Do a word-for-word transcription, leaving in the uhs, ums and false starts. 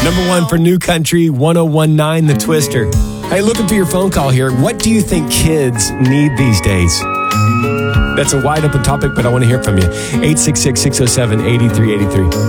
Number one for New Country, one oh one point nine, The Twister. Hey, looking for your phone call here. What do you think kids need these days? That's a wide open topic, but I want to hear from you. eight six six, six oh seven, eight three eight three.